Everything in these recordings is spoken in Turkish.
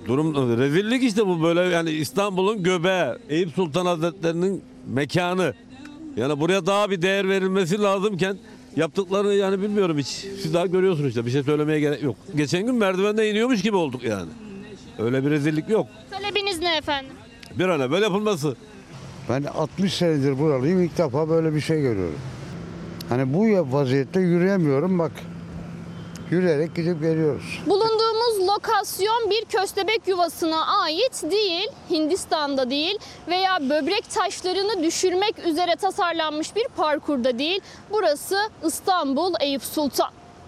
Durum rezillik işte bu, böyle yani İstanbul'un göbeği, Eyüp Sultan Hazretleri'nin mekanı. Yani buraya daha bir değer verilmesi lazımken yaptıklarını yani bilmiyorum hiç. Siz daha görüyorsunuz işte, bir şey söylemeye gerek yok. Geçen gün merdivenden iniyormuş gibi olduk yani. Öyle bir rezillik yok. Talebiniz ne efendim? Bir an evvel yapılması. Ben 60 senedir buralıyım, ilk defa böyle bir şey görüyorum. Hani bu vaziyette yürüyemiyorum bak. Yürüyerek gidip geliyoruz. Bulunduğumuz lokasyon bir köstebek yuvasına ait değil, Hindistan'da değil veya böbrek taşlarını düşürmek üzere tasarlanmış bir parkurda değil. Burası İstanbul Eyüp Sultan.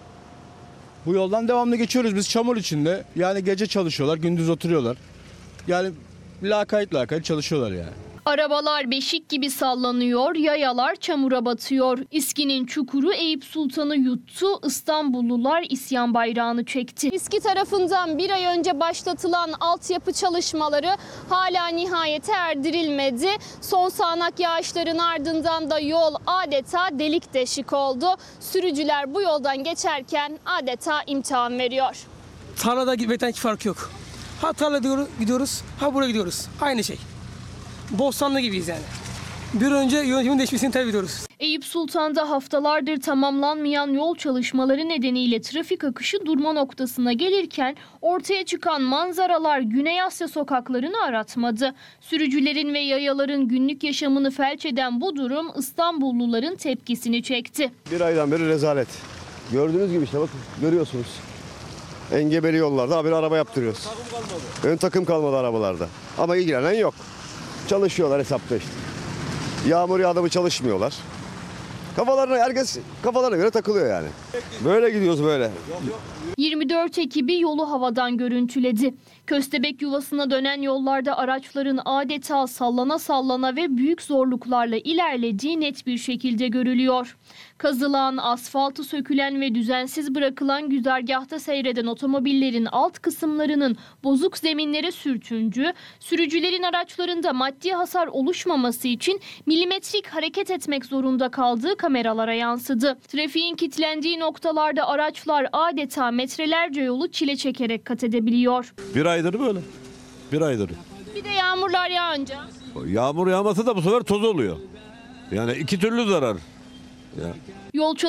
Bu yoldan devamlı geçiyoruz biz çamur içinde. Yani gece çalışıyorlar, gündüz oturuyorlar. Yani lakayt çalışıyorlar yani. Arabalar beşik gibi sallanıyor, yayalar çamura batıyor. İSKİ'nin çukuru Eyüp Sultan'ı yuttu, İstanbullular isyan bayrağını çekti. İSKİ tarafından bir ay önce başlatılan altyapı çalışmaları hala nihayete erdirilmedi. Son sağanak yağışların ardından da yol adeta delik deşik oldu. Sürücüler bu yoldan geçerken adeta imtihan veriyor. Tarlada gitmekten hiç fark yok. Ha tarlada gidiyoruz, ha buraya gidiyoruz. Aynı şey. Bostanlı gibiyiz yani. Bir önce yönetimin değişmesini talep ediyoruz. Eyüp Sultan'da haftalardır tamamlanmayan yol çalışmaları nedeniyle trafik akışı durma noktasına gelirken ortaya çıkan manzaralar Güney Asya sokaklarını aratmadı. Sürücülerin ve yayaların günlük yaşamını felç eden bu durum İstanbulluların tepkisini çekti. Bir aydan beri rezalet. Gördüğünüz gibi işte bakın, görüyorsunuz. Engebeli yollarda bir araba yaptırıyoruz. Ön takım kalmadı arabalarda. Ama ilgilenen yok. Çalışıyorlar hesapta işte. Yağmur yağdı mı çalışmıyorlar. Herkes kafalarına göre takılıyor yani. Böyle gidiyoruz böyle. 24 ekibi yolu havadan görüntüledi. Köstebek yuvasına dönen yollarda araçların adeta sallana sallana ve büyük zorluklarla ilerlediği net bir şekilde görülüyor. Kazılan, asfaltı sökülen ve düzensiz bırakılan güzergahta seyreden otomobillerin alt kısımlarının bozuk zeminlere sürtündüğü, sürücülerin araçlarında maddi hasar oluşmaması için milimetrik hareket etmek zorunda kaldığı kameralara yansıdı. Trafiğin kilitlendiği noktalarda araçlar adeta metrelerce yolu çile çekerek kat edebiliyor. Bir aydır böyle. Bir aydır. Bir de yağmurlar yağınca. Yağmur yağması da bu sefer toz oluyor. Yani iki türlü zarar. Ya. Yol